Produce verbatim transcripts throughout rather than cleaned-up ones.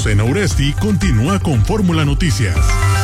Azucena Uresti continúa con Fórmula Noticias.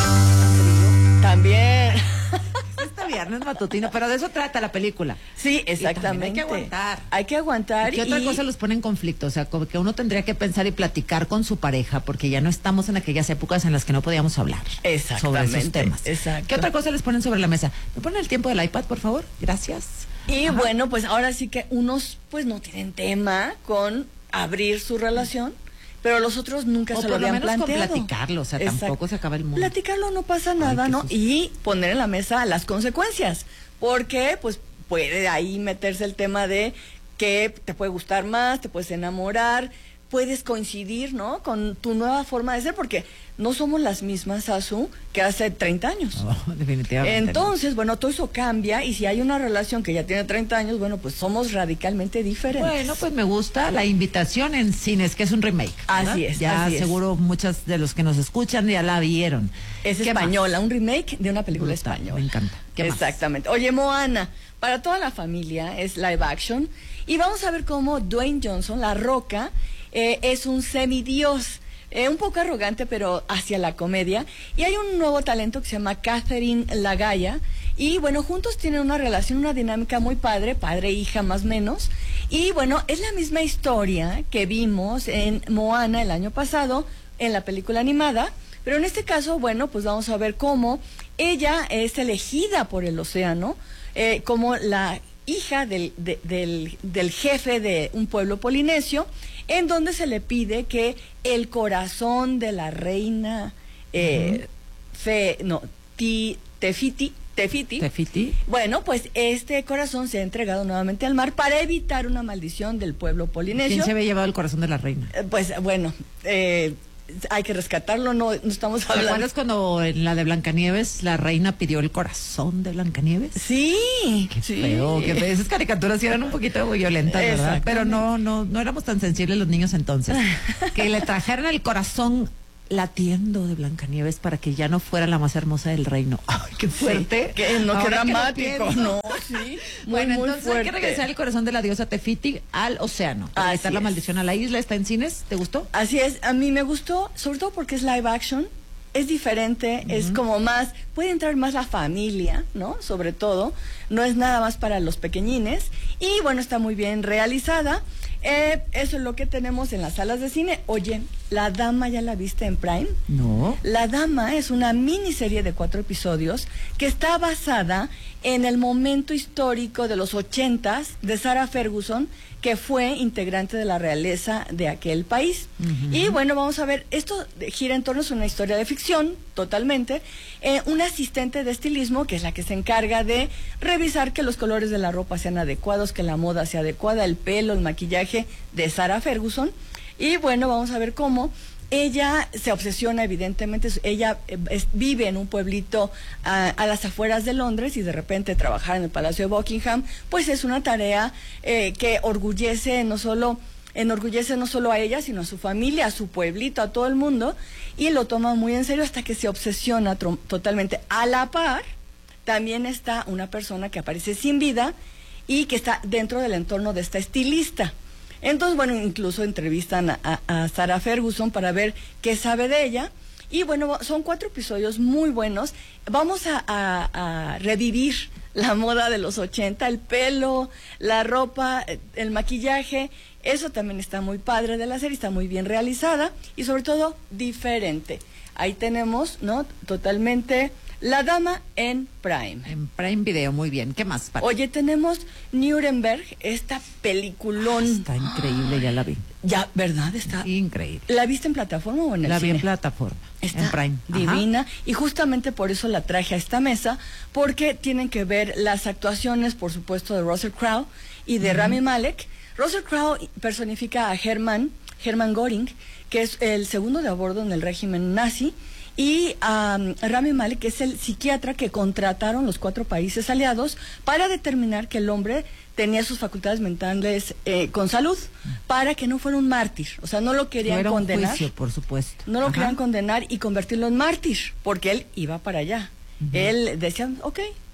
También. Este viernes matutino, pero de eso trata la película. Sí, exactamente. Hay que aguantar. Hay que aguantar. ¿Y qué otra y... cosa los pone en conflicto? O sea, como que uno tendría que pensar y platicar con su pareja, porque ya no estamos en aquellas épocas en las que no podíamos hablar sobre esos temas. Exacto. ¿Qué otra cosa les ponen sobre la mesa? ¿Me ponen el tiempo del iPad, por favor? Gracias. Y Ajá. bueno, pues ahora sí que unos pues no tienen tema con abrir su relación, pero los otros nunca o se lo por lo habían menos planteado. con platicarlo, o sea, Exacto. tampoco se acaba el mundo. Platicarlo no pasa nada, Ay, ¿no? susto. Y poner en la mesa las consecuencias, porque pues puede ahí meterse el tema de que te puede gustar más, te puedes enamorar, puedes coincidir, ¿no? Con tu nueva forma de ser, porque no somos las mismas, Azu, que hace treinta años. Oh, definitivamente. Entonces, bueno, todo eso cambia, y si hay una relación que ya tiene treinta años, bueno, pues somos radicalmente diferentes. Bueno, pues me gusta la invitación en cines, que es un remake, ¿verdad? Así es, Ya así es. seguro muchos de los que nos escuchan ya la vieron. Es ¿Qué española, un remake de una película Brutal, española. me encanta. ¿Qué más? Exactamente. Oye, Moana, para toda la familia es live action, y vamos a ver cómo Dwayne Johnson, La Roca, eh, es un semidios. Eh, un poco arrogante, pero hacia la comedia. Y hay un nuevo talento que se llama Catherine Lagaya. Y bueno, juntos tienen una relación, una dinámica muy padre, padre-hija más o menos. Y bueno, es la misma historia que vimos en Moana el año pasado, en la película animada. Pero en este caso, bueno, pues vamos a ver cómo ella es elegida por el océano eh, como la hija del, de, del, del jefe de un pueblo polinesio, en donde se le pide que el corazón de la reina eh, uh-huh. Fe, no, ti, Tefiti, Tefiti, Tefiti, bueno, pues este corazón se ha entregado nuevamente al mar para evitar una maldición del pueblo polinesio. ¿Quién se había llevado el corazón de la reina? Eh, pues bueno, eh, hay que rescatarlo, no, no estamos hablando. ¿Te acuerdas cuando en la de Blancanieves la reina pidió el corazón de Blancanieves? Sí, qué sí. feo, que esas caricaturas sí eran un poquito violentas, ¿verdad? Pero no, no, no éramos tan sensibles los niños entonces. Que le trajeran el corazón latiendo de Blancanieves para que ya no fuera la más hermosa del reino. Ay, qué fuerte. Sí, que no, qué dramático, no, sí. Muy, bueno, muy entonces fuerte. hay que regresar el corazón de la diosa Tefiti al océano para evitar la maldición a la isla. ¿Está en cines? ¿Te gustó? Así es, a mí me gustó, sobre todo porque es live action, es diferente, uh-huh. es como más, puede entrar más la familia, ¿no? Sobre todo, no es nada más para los pequeñines, y bueno, está muy bien realizada. Eh, eso es lo que tenemos en las salas de cine. Oye, ¿La Dama ya la viste en Prime? No. La Dama es una miniserie de cuatro episodios que está basada en el momento histórico de los ochentas de Sarah Ferguson, que fue integrante de la realeza de aquel país. Uh-huh. Y bueno, vamos a ver, esto gira en torno a una historia de ficción, totalmente. Eh, un asistente de estilismo, que es la que se encarga de revisar que los colores de la ropa sean adecuados, que la moda sea adecuada, el pelo, el maquillaje de Sarah Ferguson. Y bueno, vamos a ver cómo ella se obsesiona, evidentemente, ella es, vive en un pueblito a, a las afueras de Londres, y de repente trabajar en el Palacio de Buckingham, pues es una tarea eh, que orgullece no solo, enorgullece no solo a ella, sino a su familia, a su pueblito, a todo el mundo, y lo toma muy en serio hasta que se obsesiona totalmente. A la par, también está una persona que aparece sin vida y que está dentro del entorno de esta estilista. Entonces, bueno, incluso entrevistan a, a, a Sarah Ferguson para ver qué sabe de ella. Y bueno, son cuatro episodios muy buenos. Vamos a, a, a revivir la moda de los ochenta, el pelo, la ropa, el maquillaje. Eso también está muy padre de la serie, está muy bien realizada y sobre todo diferente. Ahí tenemos, ¿no? Totalmente La Dama en Prime. En Prime Video, muy bien. ¿Qué más, Pati? Oye, tenemos Nuremberg, esta peliculón. Ah, está increíble, ya la vi. Ya, ¿verdad? Está increíble. ¿La viste en plataforma o en el la cine? La vi en plataforma, está en Prime. Divina. Ajá. Y justamente por eso la traje a esta mesa, porque tienen que ver las actuaciones, por supuesto, de Russell Crowe y de uh-huh. Rami Malek. Russell Crowe personifica a Hermann, Hermann Göring, que es el segundo de a bordo en el régimen nazi, y um, Rami Malek, que es el psiquiatra que contrataron los cuatro países aliados para determinar que el hombre tenía sus facultades mentales eh, con salud, para que no fuera un mártir. O sea, no lo querían no era condenar. Un juicio, por supuesto. No lo Ajá. querían condenar y convertirlo en mártir, porque él iba para allá. Uh-huh. Él decía, ok,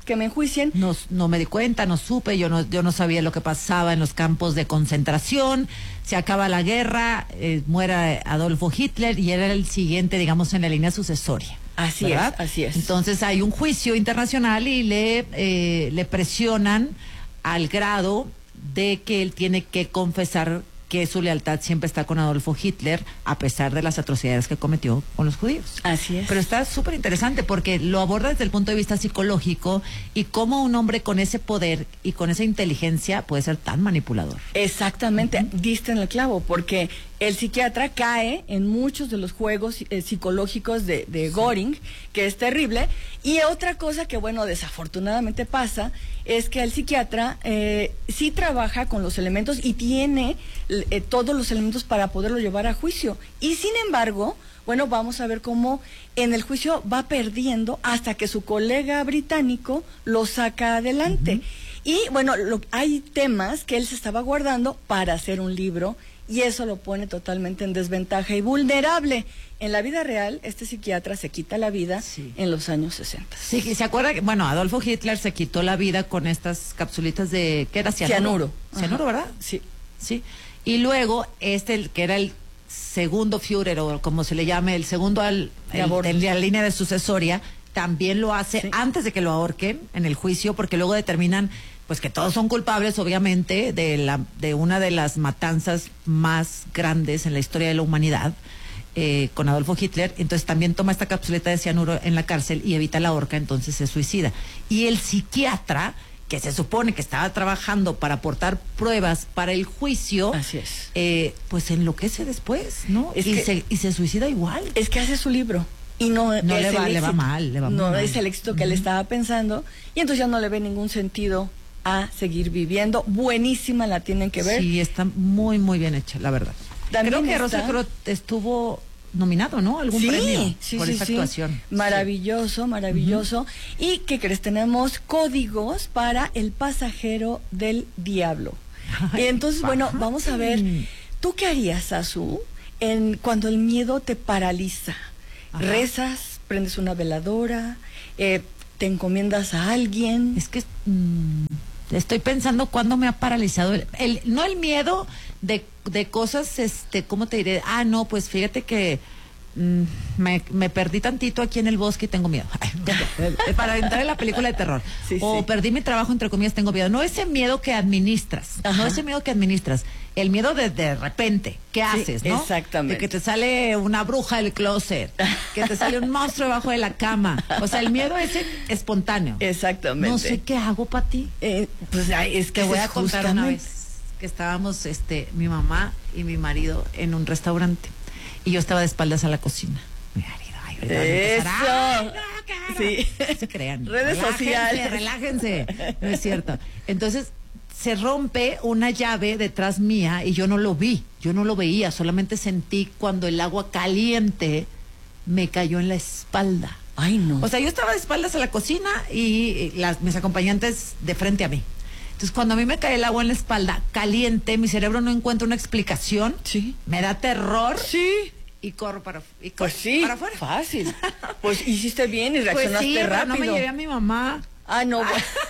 que me enjuicien. No, no me di cuenta, no supe, yo no, yo no sabía lo que pasaba en los campos de concentración. Se acaba la guerra, eh, muere Adolfo Hitler y era el siguiente, digamos, en la línea sucesoria. Así ¿verdad? es, así es. Entonces hay un juicio internacional y le, eh, le presionan al grado de que él tiene que confesar que su lealtad siempre está con Adolfo Hitler, a pesar de las atrocidades que cometió con los judíos. Así es. Pero está súper interesante porque lo aborda desde el punto de vista psicológico y cómo un hombre con ese poder y con esa inteligencia puede ser tan manipulador. Exactamente, uh-huh. Diste en el clavo, porque el psiquiatra cae en muchos de los juegos eh, psicológicos de, de sí. Göring, que es terrible. Y otra cosa que, bueno, desafortunadamente pasa, es que el psiquiatra eh, sí trabaja con los elementos y tiene eh, todos los elementos para poderlo llevar a juicio. Y sin embargo, bueno, vamos a ver cómo en el juicio va perdiendo hasta que su colega británico lo saca adelante. Uh-huh. Y bueno, lo, hay temas que él se estaba guardando para hacer un libro, y eso lo pone totalmente en desventaja y vulnerable. En la vida real, este psiquiatra se quita la vida sí. en los años sesenta. Sí, ¿se acuerda? Que, bueno, Adolfo Hitler se quitó la vida con estas capsulitas de, ¿qué era? Cianuro. Cianuro, Cianuro, ¿verdad? Sí. Sí. Y luego, este, que era el segundo Führer, o como se le llame, el segundo al, el, en la línea de sucesoria, también lo hace sí. antes de que lo ahorquen en el juicio, porque luego determinan pues que todos son culpables, obviamente, de la de una de las matanzas más grandes en la historia de la humanidad, eh, con Adolfo Hitler. Entonces también toma esta capsuleta de cianuro en la cárcel y evita la horca, entonces se suicida. Y el psiquiatra, que se supone que estaba trabajando para aportar pruebas para el juicio, así es, eh, pues enloquece después, ¿no? Es y, que, se, y se suicida igual. Es que hace su libro. Y no, no le va, le va mal, le va no muy mal. Es el éxito que uh-huh. él estaba pensando, y entonces ya no le ve ningún sentido a seguir viviendo. Buenísima, la tienen que ver. Sí, está muy, muy bien hecha, la verdad. También Creo que está... Russell Crowe estuvo nominado, ¿no? Algún sí, premio sí, por sí, esa sí. actuación. Maravilloso, sí. maravilloso. Uh-huh. ¿Y qué crees? Tenemos códigos para El pasajero del diablo. Ay, y entonces, baja. bueno, vamos a ver, ¿tú qué harías, Azu, en cuando el miedo te paraliza? Ajá. ¿Rezas? ¿Prendes una veladora? Eh, ¿Te encomiendas a alguien? Es que mmm, estoy pensando cuándo me ha paralizado el, el no el miedo de, de cosas, este, ¿cómo te diré? Ah, no, pues fíjate que mmm, me, me perdí tantito aquí en el bosque y tengo miedo. Ay, para entrar en la película de terror. Sí, o sí. perdí mi trabajo, entre comillas, tengo miedo. No ese miedo que administras, Ajá. no ese miedo que administras. El miedo de de repente, ¿qué sí, haces, no? Exactamente. De que te sale una bruja del closet, que te sale un monstruo debajo de la cama. O sea, el miedo es espontáneo. Exactamente. No sé qué hago, Pati. Eh, pues ay, es que te voy a contar justamente... una vez que estábamos, este, mi mamá y mi marido en un restaurante y yo estaba de espaldas a la cocina. Mi marido, ay, ahorita Eso. Ay, no, claro. Sí. No se crean. Redes relájense, sociales. Relájense. No es cierto. Entonces se rompe una llave detrás mía y yo no lo vi, yo no lo veía, solamente sentí cuando el agua caliente me cayó en la espalda. Ay, no. O sea, yo estaba de espaldas a la cocina y las, mis acompañantes de frente a mí. Entonces, cuando a mí me cae el agua en la espalda caliente, mi cerebro no encuentra una explicación. Sí. Me da terror. Sí. Y corro para, y corro pues sí, para afuera. Fácil. Pues hiciste bien y reaccionaste pues sí, rápido. Pero no me llevé a mi mamá. Ah, no.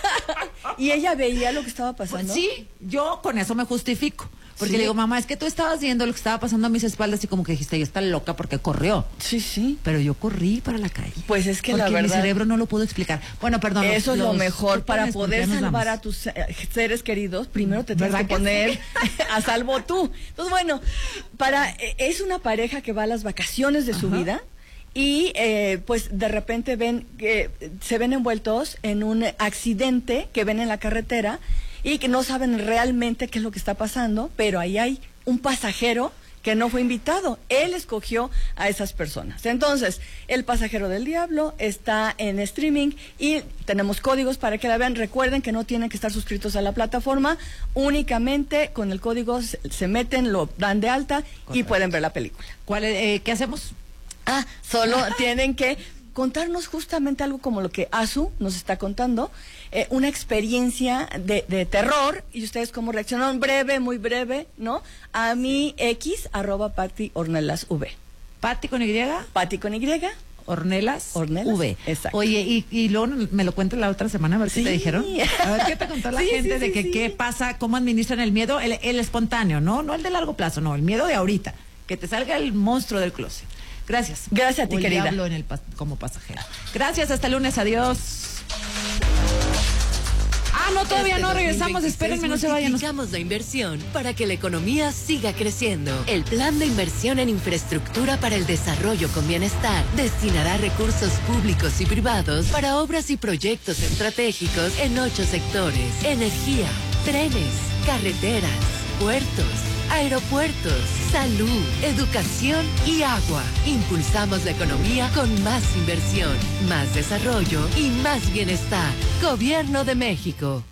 ¿Y ella veía lo que estaba pasando? Sí, yo con eso me justifico. Porque ¿Sí? le digo, mamá, es que tú estabas viendo lo que estaba pasando a mis espaldas y como que dijiste, ella está loca porque corrió. Sí, sí. Pero yo corrí para la calle. Pues es que porque la verdad... mi cerebro no lo pudo explicar. Bueno, perdón. Eso los, es lo los mejor. Para poder salvar vamos. a tus seres queridos, primero te tienes que, que poner sí? a salvo tú. Entonces, bueno, para es una pareja que va a las vacaciones de su Ajá. vida y eh, pues de repente ven que se ven envueltos en un accidente que ven en la carretera y que no saben realmente qué es lo que está pasando, pero ahí hay un pasajero que no fue invitado. Él escogió a esas personas. Entonces, El pasajero del diablo está en streaming y tenemos códigos para que la vean. Recuerden que no tienen que estar suscritos a la plataforma, únicamente con el código se, se meten, lo dan de alta Correcto. Y pueden ver la película. ¿Cuál es, eh, ¿Qué hacemos? Ah, solo tienen que contarnos justamente algo como lo que Azu nos está contando, eh, una experiencia de, de terror, y ustedes cómo reaccionaron, breve, muy breve, ¿no? A mi X, arroba Pati Ornelas V. ¿Pati con Y? Pati con Y. Ornelas, Ornelas, V. exacto. Oye, y, y luego me lo cuentas la otra semana a ver Sí. qué te dijeron. A ver qué te contó la Sí, gente sí, de sí, que sí. qué pasa, cómo administran el miedo, el, el espontáneo, ¿no? No el de largo plazo, no, el miedo de ahorita. Que te salga el monstruo del closet. Gracias. Gracias a ti, O el querida. diablo en el pas- como pasajero. Gracias, hasta el lunes, adiós. Ah, no, todavía Este no, regresamos, dos mil veintiséis espérenme, no se vayan. nos- Multiplicamos la inversión para que la economía siga creciendo. El Plan de Inversión en Infraestructura para el Desarrollo con Bienestar destinará recursos públicos y privados para obras y proyectos estratégicos en ocho sectores: energía, trenes, carreteras, puertos, aeropuertos, salud, educación y agua. Impulsamos la economía con más inversión, más desarrollo y más bienestar. Gobierno de México.